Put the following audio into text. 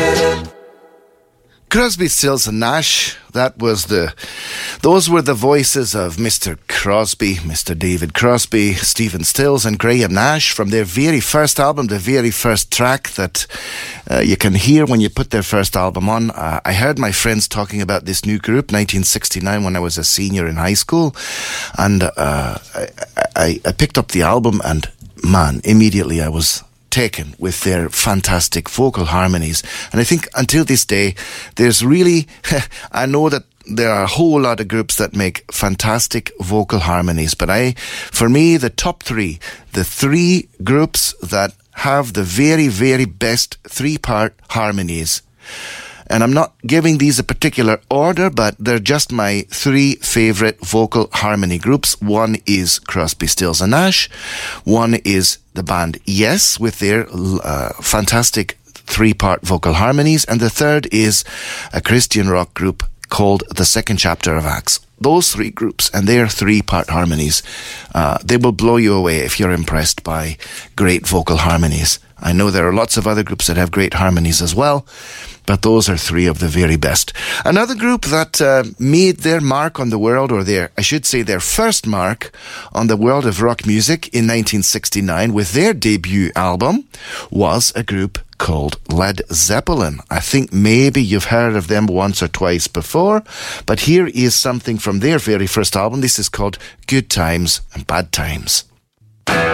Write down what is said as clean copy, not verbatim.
Crosby, Stills and Nash, those were the voices of Mr. Crosby, Mr. David Crosby, Stephen Stills and Graham Nash from their very first album, the very first track that you can hear when you put their first album on. I heard my friends talking about this new group, 1969, when I was a senior in high school, and I picked up the album and, man, immediately I was taken with their fantastic vocal harmonies. And I think until this day, there's really, I know that there are a whole lot of groups that make fantastic vocal harmonies, but for me, the top three, the three groups that have the very, very best three-part harmonies. And I'm not giving these a particular order, but they're just my three favorite vocal harmony groups. One is Crosby, Stills and Nash. One is the band Yes, with their fantastic three-part vocal harmonies. And the third is a Christian rock group called The Second Chapter of Acts. Those three groups and their three-part harmonies, they will blow you away if you're impressed by great vocal harmonies. I know there are lots of other groups that have great harmonies as well, but those are three of the very best. Another group that made their mark on the world, or their first mark on the world of rock music in 1969 with their debut album, was a group called Led Zeppelin. I think maybe you've heard of them once or twice before, but here is something from their very first album. This is called Good Times and Bad Times.